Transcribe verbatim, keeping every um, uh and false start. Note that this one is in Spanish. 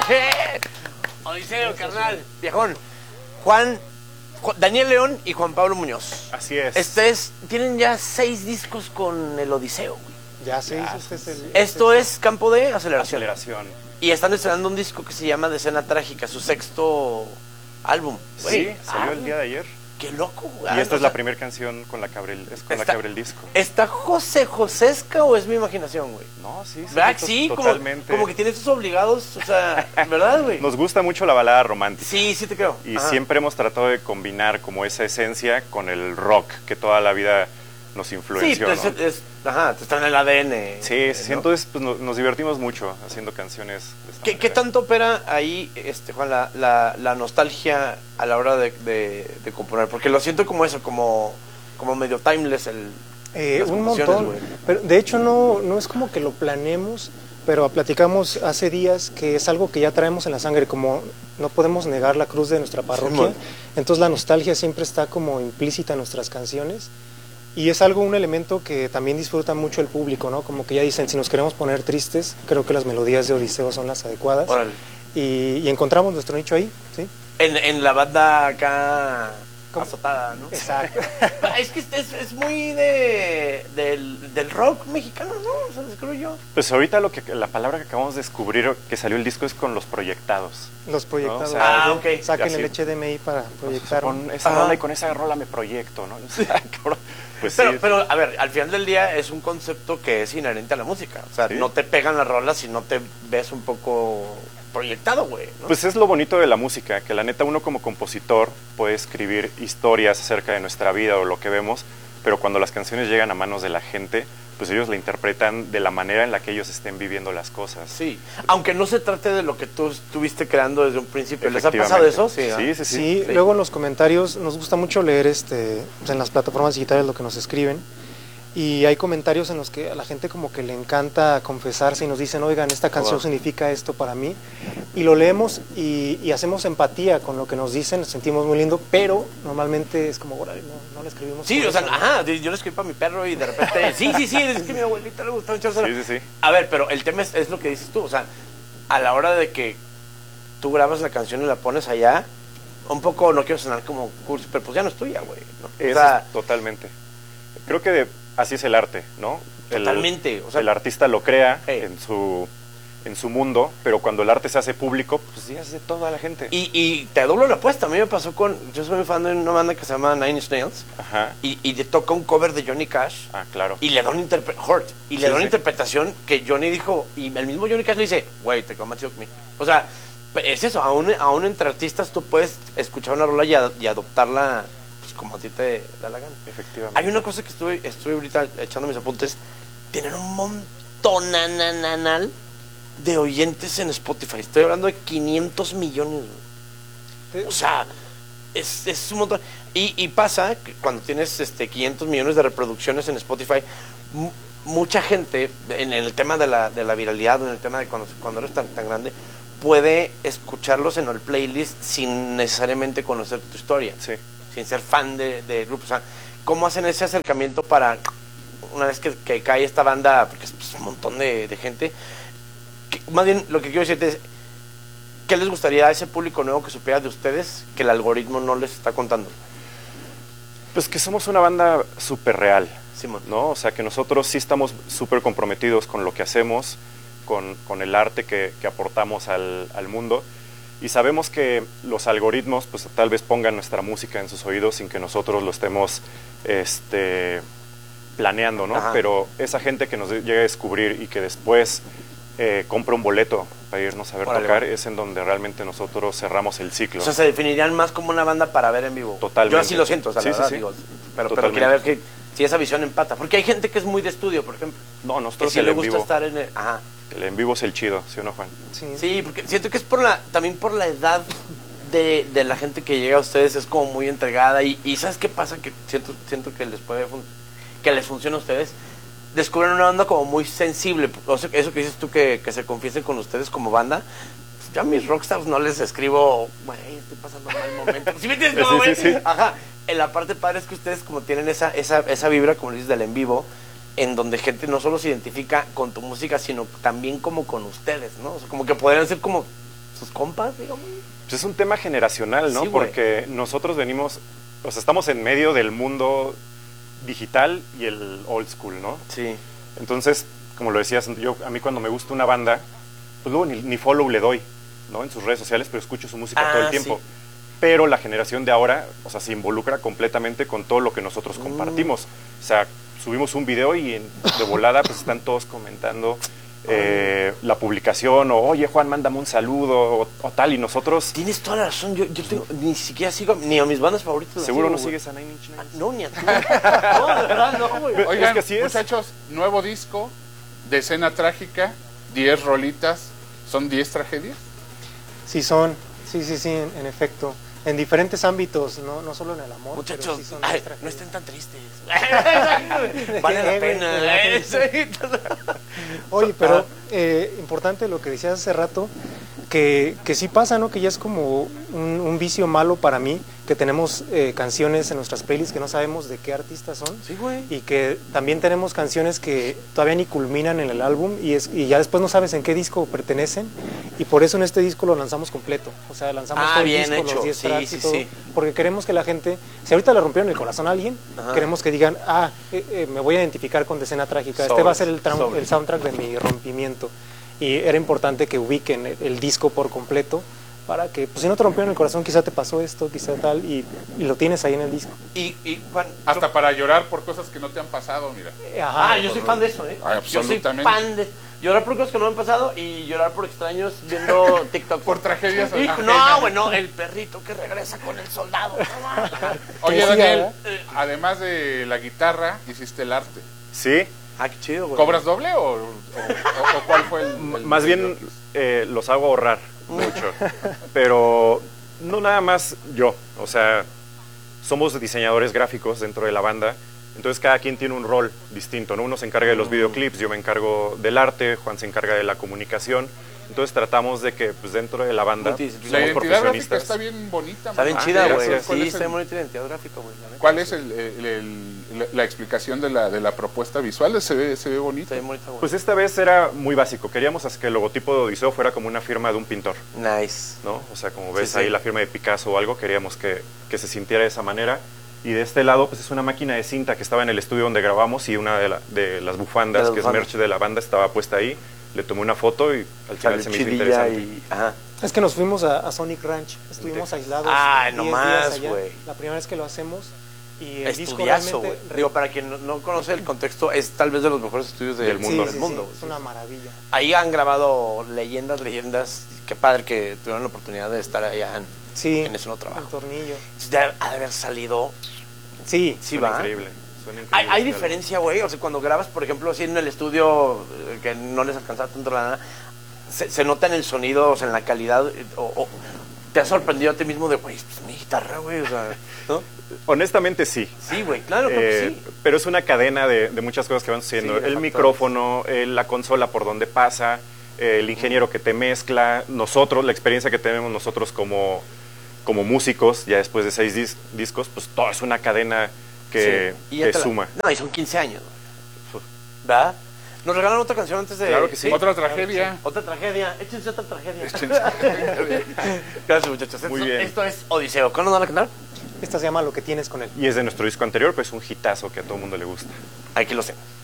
Odiseo, carnal. Viejón. Juan, Juan, Daniel León y Juan Pablo Muñoz. Así es. Este es, tienen ya seis discos con el Odiseo, güey. Ya seis, este es el... Esto es Campo de Aceleración. Aceleración. Y están estrenando un disco que se llama Decena Trágica, su sexto álbum. Sí, Güey, salió ah, el día de ayer. Qué loco, güey. Y esta O es la sea, primera canción con la que abre el, es con está, la que abre el disco. ¿Está José Josesca o es mi imaginación, güey? No, sí, sí. ¿Verdad? to- Sí, como, totalmente. como que tiene estos obligados, o sea, ¿verdad, güey? Nos gusta mucho la balada romántica. Sí, sí te creo. Y Ajá. siempre hemos tratado de combinar como esa esencia con el rock que toda la vida nos Sí, influenció, pues ¿no? es, es- ajá, está en el A D N. Sí, sí, ¿no? entonces pues, no- nos divertimos mucho haciendo canciones de esta ¿Qué, ¿Qué manera. tanto opera ahí, este, Juan, la, la, la nostalgia a la hora de, de, de componer? Porque lo siento como eso, como, como medio timeless el... Eh, las un composiciones, montón. güey. Pero de hecho no, no es como que lo planeemos, pero platicamos hace días que es algo que ya traemos en la sangre, como no podemos negar la cruz de nuestra parroquia, Simón. entonces la nostalgia siempre está como implícita en nuestras canciones y es algo, un elemento que también disfruta mucho el público, ¿no? Como que ya dicen, si nos queremos poner tristes, creo que las melodías de Odiseo son las adecuadas. Órale. Y, y encontramos nuestro nicho ahí, ¿sí? En, en la banda acá ¿Cómo? azotada, ¿no? Exacto. Es que es, es muy de, del, del rock mexicano, ¿no? O sea, creo yo. Pues ahorita lo que la palabra que acabamos de descubrir que salió el disco es con los proyectados. Los proyectados. No, o sea, ah, ok. Saquen Así. el H D M I para proyectar. Con esa Ajá. rola y con esa rola me proyecto, ¿no? O sea, cabrón, pues Pero, sí. pero, a ver, al final del día es un concepto que es inherente a la música. O sea, Sí. no te pegan las rolas si no te ves un poco proyectado, güey, ¿no? Pues es lo bonito de la música, que la neta uno como compositor puede escribir historias acerca de nuestra vida o lo que vemos, pero cuando las canciones llegan a manos de la gente, pues ellos la interpretan de la manera en la que ellos estén viviendo las cosas. Sí, aunque no se trate de lo que tú estuviste creando desde un principio. ¿Les ha pasado eso? Sí, ¿no? Sí, sí, sí. Sí, Sí. luego en los comentarios nos gusta mucho leer este, pues, en las plataformas digitales lo que nos escriben y hay comentarios en los que a la gente como que le encanta confesarse y nos dicen, oigan, esta canción Wow. significa esto para mí, y lo leemos y, y hacemos empatía con lo que nos dicen, nos sentimos muy lindo, pero normalmente es como, órale, no, no le escribimos. Sí, por o sea, eso, ¿no? ajá, yo le escribí para mi perro y de repente, sí, sí, sí, es que a mi abuelita le gustaba un chorro. Sí, sí, sí. A ver, pero el tema es, es lo que dices tú, o sea, a la hora de que tú grabas la canción y la pones allá, un poco, no quiero sonar como cursi, pero pues ya no es tuya, güey, ¿no? O Eso sea, es totalmente. Creo que de- así es el arte, ¿no? El, Totalmente, o sea- el artista lo crea Hey. en su en su mundo, pero cuando el arte se hace público, pues ya es de toda la gente. y, y te doblo la apuesta, a mí me pasó con, yo soy muy fan de una banda que se llama Nine Inch Nails, Ajá. y, y le toca un cover de Johnny Cash, Ah, claro. y le da una interpretación, y le Sí, da una sí. interpretación que Johnny dijo, y el mismo Johnny Cash le dice, güey, te come me. O sea, es eso, aún, aún entre artistas tú puedes escuchar una rola y, ad- y adoptarla pues, como a ti te da la gana. Efectivamente. Hay una cosa que estuve, estuve ahorita echando mis apuntes, tienen un montón nanananal de oyentes en Spotify. Estoy hablando de quinientos millones, güey. O sea, es, es un montón. Y, y pasa que cuando tienes este, quinientos millones de reproducciones en Spotify, mu- mucha gente, en el tema de la, de la viralidad, en el tema de cuando, cuando eres tan, tan grande, puede escucharlos en el playlist sin necesariamente conocer tu historia, Sí. sin ser fan de, de grupos. O sea, ¿cómo hacen ese acercamiento para, una vez que, que cae esta banda, porque es pues, un montón de, de gente, que- más bien lo que quiero decirte es, ¿qué les gustaría a ese público nuevo que supiera de ustedes que el algoritmo no les está contando? Pues que somos una banda súper real, Simón. ¿no? O sea, que nosotros sí estamos súper comprometidos con lo que hacemos, con, con el arte que, que aportamos al, al mundo. Y sabemos que los algoritmos, pues tal vez pongan nuestra música en sus oídos sin que nosotros lo estemos este, planeando, ¿no? Ajá. Pero esa gente que nos llega a descubrir y que después eh, compra un boleto para irnos a ver Órale, tocar, va. es en donde realmente nosotros cerramos el ciclo. O sea, se definirían más como una banda para ver en vivo. Totalmente. Yo así lo siento, o sea, Sí, la sí, verdad, sí. digo, pero, pero Totalmente. quería ver que, si esa visión empata. Porque hay gente que es muy de estudio, por ejemplo. no, Que nosotros sí el le en gusta vivo, estar en el... Ajá. el en vivo es el chido, ¿sí o no, Juan? Sí. Sí, porque siento que es por la también por la edad de, de la gente que llega a ustedes, es como muy entregada. Y, y ¿sabes qué pasa? Que siento, siento que les puede fun- que les funciona a ustedes. Descubren una banda como muy sensible. O sea, eso que dices tú, que, que se confiesen con ustedes como banda. Yo a mis rockstars no les escribo, güey, estoy pasando un mal momento. ¿Sí me entiendes? Sí, No, güey? sí, sí. Ajá. En la parte padre es que ustedes como tienen esa, esa, esa vibra, como dices, del en vivo, en donde gente no solo se identifica con tu música, sino también como con ustedes, ¿no? O sea, como que podrían ser como sus compas, digamos. Pues es un tema generacional, ¿no? Sí, güey. Porque nosotros venimos, o sea, estamos en medio del mundo digital y el old school, ¿no? Sí. Entonces, como lo decías, yo a mí cuando me gusta una banda, pues luego ni, ni follow le doy, ¿no? En sus redes sociales, pero escucho su música Ah, todo el tiempo. sí. Pero la generación de ahora, o sea, se involucra completamente con todo lo que nosotros compartimos. O sea, subimos un video y en- de volada pues están todos comentando eh, la publicación, o oye Juan, mándame un saludo, o, o tal, y nosotros... Tienes toda la razón. Yo, yo tengo, ni siquiera sigo ni a mis bandas favoritas. las Seguro sigo, no güey. sigues a Nine Inch Nails. No, ni a ti. No, de verdad, no, güey. Ve- Oigan, es que así es. muchachos, nuevo disco de Escena Trágica, diez rolitas, ¿son diez tragedias? Sí son, sí, sí, sí, en, en efecto. En diferentes ámbitos, no, no solo en el amor. Muchachos, pero sí son ay, tragedias. no estén tan tristes. Vale la Eh, güey, pena. eh, eh, sí. Oye, pero eh, importante lo que decías hace rato, que, que sí pasa, ¿no? Que ya es como un, un vicio malo para mí, que tenemos eh, canciones en nuestras playlists que no sabemos de qué artistas son. Sí, güey. Y que también tenemos canciones que todavía ni culminan en el álbum y, es, y ya después no sabes en qué disco pertenecen. Y por eso en este disco lo lanzamos completo. O sea, lanzamos Ah, todo el bien disco, hecho. los diez Sí, tracks sí, y todo. sí. Porque queremos que la gente, si ahorita le rompieron el corazón a alguien, Ajá. queremos que digan, ah, eh, eh, me voy a identificar con Escena Trágica. Este Sobres, va a ser el, tra- sobres. el soundtrack de mi rompimiento. Y era importante que ubiquen el, el disco por completo para que, pues si no te rompieron el corazón, quizá te pasó esto, quizá tal, y, y lo tienes ahí en el disco. Y, y Juan, Hasta para llorar por cosas que no te han pasado, mira. Eh, Ajá. Ah, yo soy fan de eso, ¿eh? Ah, Yo soy absolutamente. fan de llorar por cosas que no me han pasado y llorar por extraños viendo TikTok. Por tragedias Y- ajenas. no, bueno, el perrito que regresa con el soldado. Oye, Sí, Daniel, ¿verdad? además de la guitarra, hiciste el arte. Sí, Ah, qué chido, güey. ¿Cobras doble o, o- o- o cuál fue el, el- más bien eh, los hago ahorrar mucho, pero no nada más yo, o sea, somos diseñadores gráficos dentro de la banda, entonces cada quien tiene un rol distinto, ¿no? Uno se encarga de los videoclips, yo me encargo del arte, Juan se encarga de la comunicación, entonces tratamos de que pues dentro de la banda Multidisciplinar. La somos identidad gráfica profesionistas. está bien bonita. Está bien man. chida, Ah, güey. gracias. ¿Cuál Sí, es está el- muy bonita identidad gráfica, güey. la neta. ¿Cuál es el, el- el- la, la explicación de la, de la propuesta visual? Se ve, se ve bonita. Está bien bonita, güey. Pues esta vez era muy básico, queríamos hacer que el logotipo de Odiseo fuera como una firma de un pintor, Nice. ¿no? O sea, como ves Sí, sí. ahí la firma de Picasso o algo, queríamos que, que se sintiera de esa manera. Y de este lado, pues es una máquina de cinta que estaba en el estudio donde grabamos y una de, la- de las bufandas, De las que es bufandas. merch de la banda, estaba puesta ahí. Le tomé una foto y al final Sale se me hizo chidilla interesante. y... Ajá. Es que nos fuimos a, a Sonic Ranch, estuvimos aislados Ay, diez nomás, días allá, güey. la primera vez que lo hacemos y el disco Estudiazo, güey. realmente... Digo, para quien no, no conoce el contexto, es tal vez de los mejores estudios del Del mundo. mundo. Sí, del sí, mundo, sí, güey. es una maravilla. Ahí han grabado leyendas, leyendas. Qué padre que tuvieron la oportunidad de estar allá en, Sí, en ese nuevo trabajo. el tornillo. De haber salido. Sí, Sí, Suena va. increíble. Suena Hay, increíble hay este diferencia, güey. O sea, cuando grabas, por ejemplo, así en el estudio, eh, que no les alcanzaba tanto la lana, se, se nota en el sonido, o sea, en la calidad. eh, O, o te has sorprendido a ti mismo de, güey, pues mi guitarra, güey. O sea, ¿no? álbum. Honestamente sí. Sí, güey, claro, creo Eh, que sí. Pero es una cadena de, de muchas cosas que van sucediendo. Sí, de el factores. micrófono, eh, la consola por donde pasa, eh, el ingeniero que te mezcla, nosotros, la experiencia que tenemos nosotros como, como músicos, ya después de seis dis- discos, pues todo es una cadena que, Sí. Y ya que te la- suma. No, y son quince años, güey. ¿Verdad? ¿Nos regalan otra canción antes de...? Claro que sí. Otra tragedia. Otra tragedia. Échense otra tragedia. Échense. Gracias, muchachos. Muy esto, bien. esto es Odiseo. ¿Cuándo van a cantar? esta se llama Lo que tienes con él. Y es de nuestro disco anterior, pues es un hitazo que a todo el mundo le gusta. Aquí lo sé.